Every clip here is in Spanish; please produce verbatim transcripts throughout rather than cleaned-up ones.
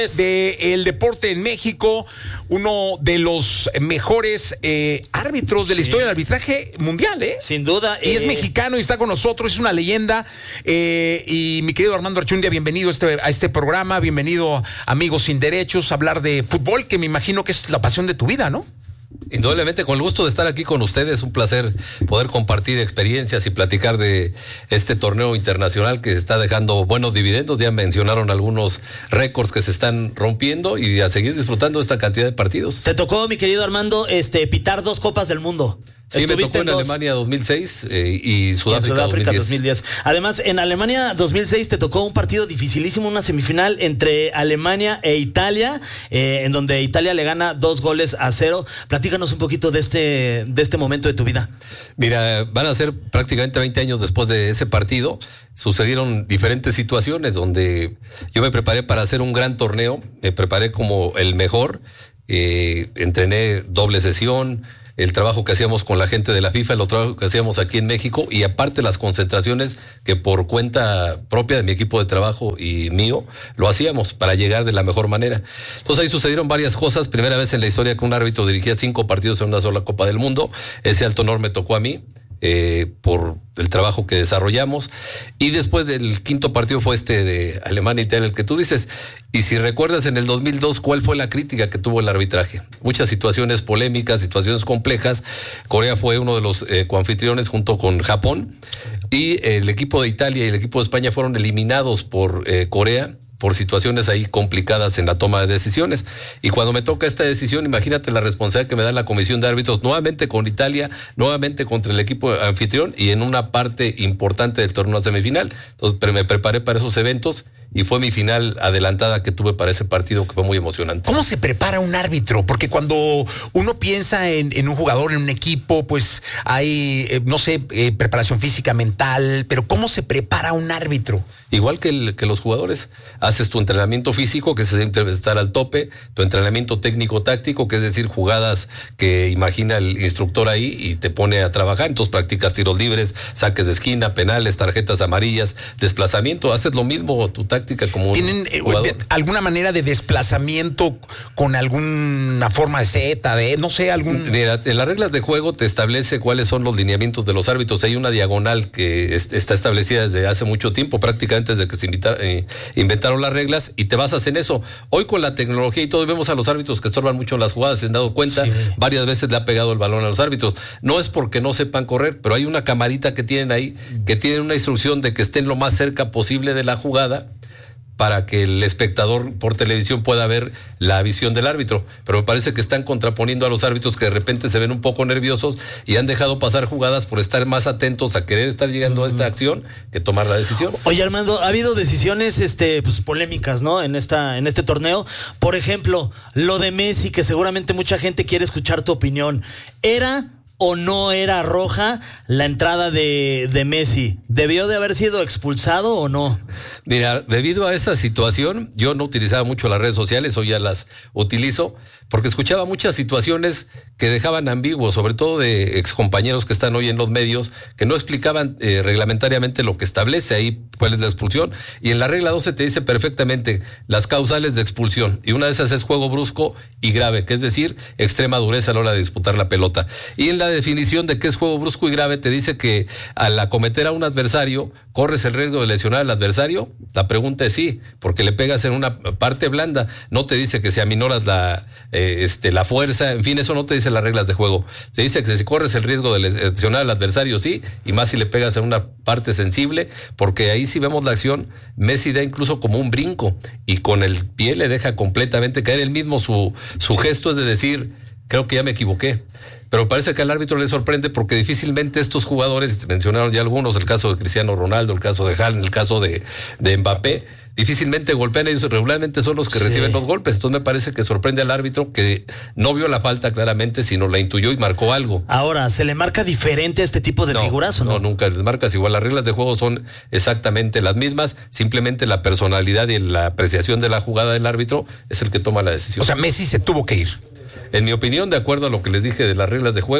De el deporte en México, uno de los mejores eh, árbitros de la sí. historia del arbitraje mundial, ¿eh? Sin duda. Y eh... es mexicano y está con nosotros, es una leyenda. Eh, y mi querido Armando Archundia, bienvenido a este, a este programa, bienvenido Amigos Sin Derechos, a hablar de fútbol, que me imagino que es la pasión de tu vida, ¿no? Indudablemente, con el gusto de estar aquí con ustedes, un placer poder compartir experiencias y platicar de este torneo internacional que está dejando buenos dividendos. Ya mencionaron algunos récords que se están rompiendo y a seguir disfrutando de esta cantidad de partidos. Te tocó, mi querido Armando, este pitar dos Copas del Mundo. Sí, me tocó en, en Alemania dos mil seis eh, y Sudáfrica, y Sudáfrica dos mil diez. dos mil diez. Además, en Alemania dos mil seis te tocó un partido dificilísimo, una semifinal entre Alemania e Italia, eh, en donde Italia le gana dos goles a cero. Platícanos un poquito de este, de este momento de tu vida. Mira, van a ser prácticamente veinte años después de ese partido. Sucedieron diferentes situaciones donde yo me preparé para hacer un gran torneo, me preparé como el mejor, eh, entrené doble sesión, el trabajo que hacíamos con la gente de la FIFA, el trabajo que hacíamos aquí en México y aparte las concentraciones que por cuenta propia de mi equipo de trabajo y mío lo hacíamos para llegar de la mejor manera. Entonces ahí sucedieron varias cosas. Primera vez en la historia que un árbitro dirigía cinco partidos en una sola Copa del Mundo. Ese alto honor me tocó a mí. Eh, por el trabajo que desarrollamos, y después del quinto partido fue este de Alemania y Italia, el que tú dices. Y si recuerdas, en el dos mil dos, ¿cuál fue la crítica que tuvo el arbitraje? Muchas situaciones polémicas, situaciones complejas. Corea fue uno de los eh, coanfitriones junto con Japón, y el equipo de Italia y el equipo de España fueron eliminados por eh, Corea por situaciones ahí complicadas en la toma de decisiones. Y cuando me toca esta decisión, imagínate la responsabilidad que me da la comisión de árbitros, nuevamente con Italia, nuevamente contra el equipo anfitrión y en una parte importante del torneo semifinal. Entonces me preparé para esos eventos y fue mi final adelantada que tuve para ese partido, que fue muy emocionante. ¿Cómo se prepara un árbitro? Porque cuando uno piensa en, en un jugador, en un equipo, pues hay, eh, no sé, eh, preparación física, mental, pero ¿cómo se prepara un árbitro? Igual que, el, que los jugadores, haces tu entrenamiento físico, que es siempre estar al tope, tu entrenamiento técnico-táctico, que es decir, jugadas que imagina el instructor ahí y te pone a trabajar. Entonces practicas tiros libres, saques de esquina, penales, tarjetas amarillas, desplazamiento, haces lo mismo tu táctica como un ¿Tienen eh, de, alguna manera de desplazamiento con alguna forma de Z, de no sé, algún...? Mira, en las reglas de juego te establece cuáles son los lineamientos de los árbitros. Hay una diagonal que es, está establecida desde hace mucho tiempo, prácticamente desde que se invita, eh, inventaron las reglas, y te basas en eso. Hoy con la tecnología y todo, vemos a los árbitros que estorban mucho en las jugadas. Se han dado cuenta, sí. Varias veces le ha pegado el balón a los árbitros. No es porque no sepan correr, pero hay una camarita que tienen ahí, que tienen una instrucción de que estén lo más cerca posible de la jugada, para que el espectador por televisión pueda ver la visión del árbitro. Pero me parece que están contraponiendo a los árbitros que de repente se ven un poco nerviosos y han dejado pasar jugadas por estar más atentos a querer estar llegando uh-huh. a esta acción que tomar la decisión. Oye, Armando, ha habido decisiones este, pues, polémicas, ¿no? En esta, en este torneo. Por ejemplo, lo de Messi, que seguramente mucha gente quiere escuchar tu opinión. ¿Era o no era roja la entrada de, de Messi? ¿Debió de haber sido expulsado o no? Mira, debido a esa situación, yo no utilizaba mucho las redes sociales, hoy ya las utilizo, porque escuchaba muchas situaciones que dejaban ambiguos, sobre todo de excompañeros que están hoy en los medios, que no explicaban eh, reglamentariamente lo que establece ahí, cuál es la expulsión. Y en la regla doce te dice perfectamente las causales de expulsión, y una de esas es juego brusco y grave, que es decir, extrema dureza a la hora de disputar la pelota. Y en la definición de qué es juego brusco y grave te dice que al acometer a un adversario corres el riesgo de lesionar al adversario. La pregunta es sí, porque le pegas en una parte blanda. No te dice que si aminoras la eh, este la fuerza, en fin, eso no te dice las reglas de juego. Te dice que si corres el riesgo de lesionar al adversario, sí, y más si le pegas en una parte sensible, porque ahí sí vemos la acción. Messi da incluso como un brinco y con el pie le deja completamente caer. Él mismo su, su gesto es de decir, creo que ya me equivoqué. Pero parece que al árbitro le sorprende, porque difícilmente estos jugadores, mencionaron ya algunos, el caso de Cristiano Ronaldo, el caso de Haaland, el caso de, de Mbappé, difícilmente golpean, ellos regularmente son los que sí. reciben los golpes. Entonces me parece que sorprende al árbitro, que no vio la falta claramente, sino la intuyó y marcó algo. Ahora, ¿se le marca diferente a este tipo de no, figuras o no? No, nunca les marcas igual. Las reglas de juego son exactamente las mismas, simplemente la personalidad y la apreciación de la jugada del árbitro es el que toma la decisión. O sea, Messi se tuvo que ir. En mi opinión, de acuerdo a lo que les dije de las reglas de juego,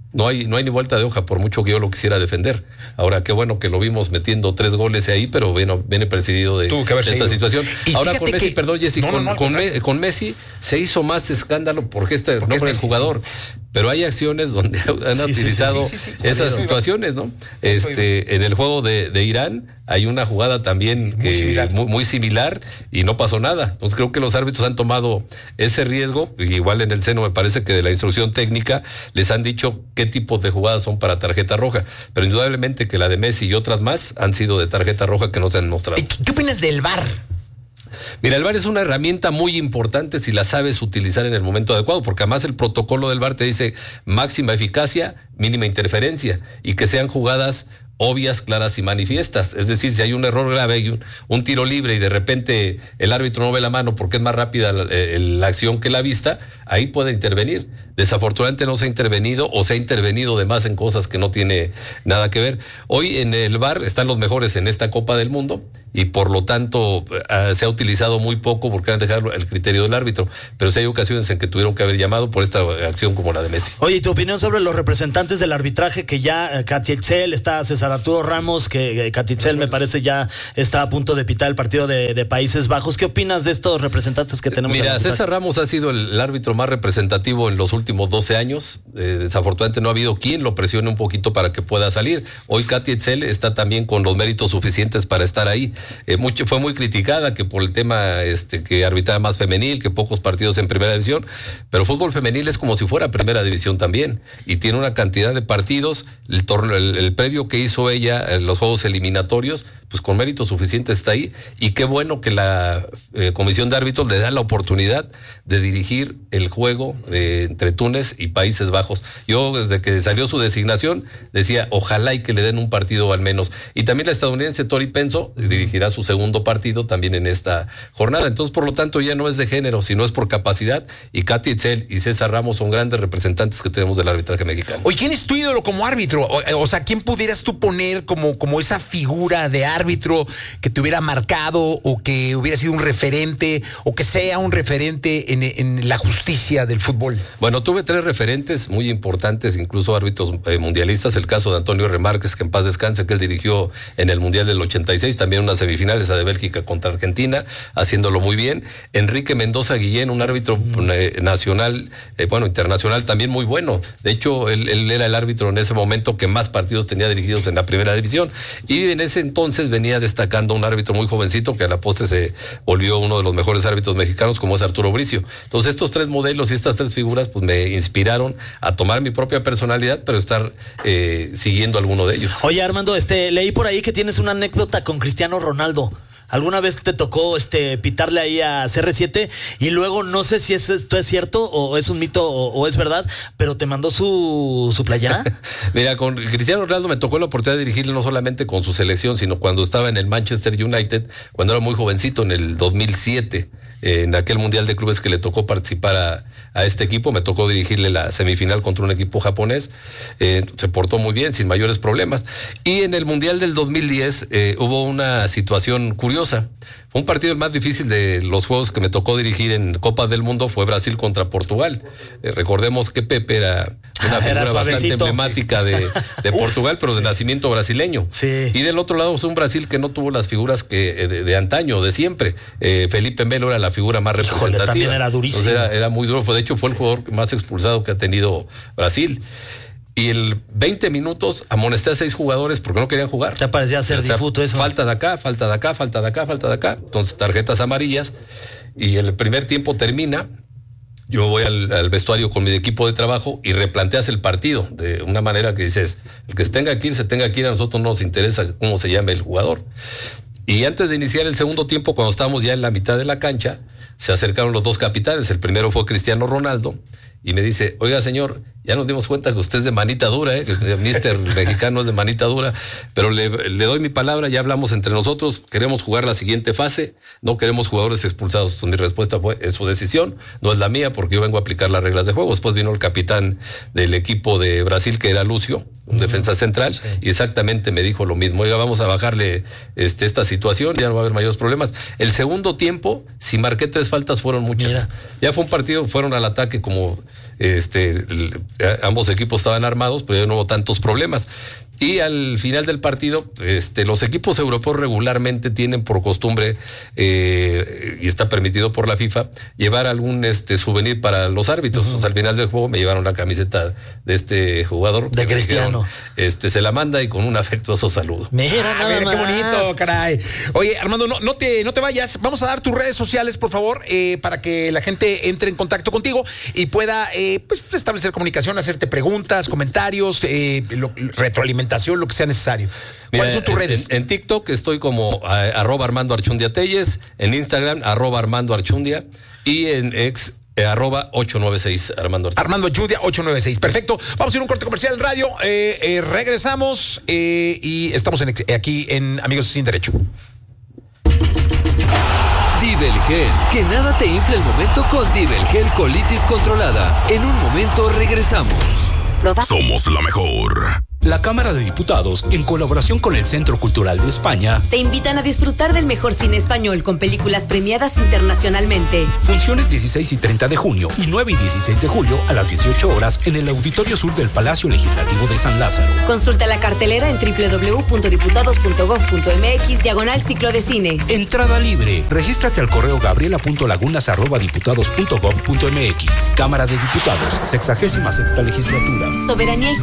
No hay, no hay ni vuelta de hoja, por mucho que yo lo quisiera defender. Ahora, qué bueno que lo vimos metiendo tres goles ahí, pero bueno, viene presidido de, de esta seguido. situación. Y Ahora con Messi, que... perdón, Jessy, no, con, no, no, con, Me, con Messi se hizo más escándalo porque este porque nombre del jugador. Sí. Pero hay acciones donde han sí, utilizado sí, sí, sí, sí, esas sí, situaciones, ¿no? Este, en el juego de, de Irán hay una jugada también que muy similar. Muy, muy similar y no pasó nada. Entonces creo que los árbitros han tomado ese riesgo. Igual en el seno me parece que de la instrucción técnica les han dicho qué tipos de jugadas son para tarjeta roja. Pero indudablemente que la de Messi y otras más han sido de tarjeta roja que no se han mostrado. ¿Qué opinas del V A R? Mira, el V A R es una herramienta muy importante si la sabes utilizar en el momento adecuado, porque además el protocolo del V A R te dice máxima eficacia, mínima interferencia, y que sean jugadas obvias, claras y manifiestas. Es decir, si hay un error grave y un, un tiro libre y de repente el árbitro no ve la mano porque es más rápida la, la acción que la vista, ahí puede intervenir. Desafortunadamente no se ha intervenido o se ha intervenido de más en cosas que no tiene nada que ver. Hoy en el V A R están los mejores en esta Copa del Mundo y por lo tanto uh, se ha utilizado muy poco porque han dejado el criterio del árbitro, pero sí hay ocasiones en que tuvieron que haber llamado por esta acción como la de Messi. Oye, ¿y tu opinión sobre los representantes del arbitraje? Que ya Katy Itzel, está César Arturo Ramos, que Katy Itzel me parece ya está a punto de pitar el partido de, de Países Bajos. ¿Qué opinas de estos representantes que tenemos? Mira, César Ramos ha sido el, el árbitro más representativo en los últimos doce años. Eh, desafortunadamente no ha habido quien lo presione un poquito para que pueda salir. Hoy Katy Itzel está también con los méritos suficientes para estar ahí. Eh, mucho, fue muy criticada que por el tema este, que arbitraba más femenil, que pocos partidos en primera división, pero fútbol femenil es como si fuera primera división también, y tiene una cantidad de partidos, el, torneo, el, el previo que hizo ella, en los juegos eliminatorios, pues con mérito suficiente está ahí, y qué bueno que la eh, comisión de árbitros le da la oportunidad de dirigir el juego eh, entre Túnez y Países Bajos. Yo desde que salió su designación decía, ojalá y que le den un partido al menos, y también la estadounidense Tori Penso dirigirá su segundo partido también en esta jornada. Entonces, por lo tanto, ya no es de género, sino es por capacidad, y Katy Itzel y César Ramos son grandes representantes que tenemos del arbitraje mexicano. Oye, ¿quién es tu ídolo como árbitro? O, o sea, ¿quién pudieras tú poner como, como esa figura de árbitro que te hubiera marcado o que hubiera sido un referente o que sea un referente en, en la justicia del fútbol? Bueno, tuve tres referentes muy importantes, incluso árbitros eh, mundialistas. El caso de Antonio Remárquez, que en paz descanse, que él dirigió en el Mundial del ochenta y seis, también unas semifinales, a de Bélgica contra Argentina, haciéndolo muy bien. Enrique Mendoza Guillén, un árbitro eh, nacional, eh, bueno, internacional también muy bueno. De hecho, él, él era el árbitro en ese momento que más partidos tenía dirigidos en la primera división, y en ese entonces venía destacando un árbitro muy jovencito que a la postre se volvió uno de los mejores árbitros mexicanos, como es Arturo Bricio. Entonces, estos tres modelos y estas tres figuras pues me inspiraron a tomar mi propia personalidad, pero estar eh, siguiendo alguno de ellos. Oye, Armando, este leí por ahí que tienes una anécdota con Cristiano Ronaldo. ¿Alguna vez te tocó este pitarle ahí a C R siete y luego no sé si eso, esto es cierto o es un mito o, o es verdad, pero te mandó su, su playera? Mira, con Cristiano Ronaldo me tocó la oportunidad de dirigirle no solamente con su selección, sino cuando estaba en el Manchester United, cuando era muy jovencito, en el dos mil siete. En aquel Mundial de Clubes que le tocó participar a, a este equipo, me tocó dirigirle la semifinal contra un equipo japonés. Eh, se portó muy bien, sin mayores problemas. Y en el Mundial del dos mil diez eh, hubo una situación curiosa. Fue un partido el más difícil de los juegos que me tocó dirigir en Copa del Mundo, fue Brasil contra Portugal. Eh, recordemos que Pepe era una ah, figura era bastante emblemática de, de Portugal, pero de sí. nacimiento brasileño. Sí. Y del otro lado fue un Brasil que no tuvo las figuras que de, de antaño, de siempre. Eh, Felipe Melo era la figura más Híjole, representativa. También era durísimo. Entonces era, era muy duro. De hecho, fue el jugador más expulsado que ha tenido Brasil. Y el veinte minutos amonesté a seis jugadores porque no querían jugar. Ya parecía ser o sea, difuto eso. Falta de acá, falta de acá, falta de acá, falta de acá. Entonces, tarjetas amarillas. Y el primer tiempo termina. Yo voy al, al vestuario con mi equipo de trabajo y replanteas el partido de una manera que dices, el que se tenga que ir, se tenga que ir, a nosotros no nos interesa cómo se llame el jugador. Y antes de iniciar el segundo tiempo, cuando estábamos ya en la mitad de la cancha, se acercaron los dos capitanes. El primero fue Cristiano Ronaldo y me dice, oiga señor, ya nos dimos cuenta que usted es de manita dura, ¿eh? Que el mister mexicano es de manita dura, pero le, le doy mi palabra, ya hablamos entre nosotros, queremos jugar la siguiente fase, no queremos jugadores expulsados. Mi respuesta fue, es su decisión, no es la mía, porque yo vengo a aplicar las reglas de juego. Después vino el capitán del equipo de Brasil, que era Lucio, un uh-huh. defensa central, sí. y exactamente me dijo lo mismo, oiga, vamos a bajarle este, esta situación, ya no va a haber mayores problemas. El segundo tiempo, si marqué tres faltas, fueron muchas. Mira. Ya fue un partido, fueron al ataque como este, el, ambos equipos estaban armados, pero ya no hubo tantos problemas. Y al final del partido, este, los equipos europeos regularmente tienen por costumbre, eh, y está permitido por la FIFA, llevar algún este souvenir para los árbitros. Uh-huh. O sea, al final del juego me llevaron la camiseta de este jugador. De Cristiano. Dijeron, este, se la manda y con un afectuoso saludo. Mira, ah, nada mira, más. qué bonito, caray. Oye, Armando, no, no, te, no te vayas. Vamos a dar tus redes sociales, por favor, eh, para que la gente entre en contacto contigo y pueda eh, pues, establecer comunicación, hacerte preguntas, comentarios, eh, lo, retroalimentación, lo que sea necesario. ¿Cuáles Mira, son tus redes? En, en TikTok estoy como a, arroba Armando Archundia Telles, en Instagram arroba Armando Archundia y en ex eh, arroba ocho nueve seis Armando Archundia. Armando Archundia ocho nueve seis. Perfecto. Vamos a ir a un corte comercial en radio. Eh, eh, regresamos eh, y estamos en, aquí en Amigos Sin Derecho. Divelgel, que nada te infle el momento con Divelgel colitis controlada. En un momento regresamos. Somos la mejor. La Cámara de Diputados, en colaboración con el Centro Cultural de España, te invitan a disfrutar del mejor cine español con películas premiadas internacionalmente. Funciones dieciséis y treinta de junio y nueve y dieciséis de julio a las dieciocho horas en el Auditorio Sur del Palacio Legislativo de San Lázaro. Consulta la cartelera en doble u doble u doble u punto diputados punto gob punto eme equis diagonal ciclo de cine. Entrada libre. Regístrate al correo gabriela.lagunas arroba diputados punto gob punto eme equis. Cámara de Diputados, sexagésima sexta legislatura. Soberanía y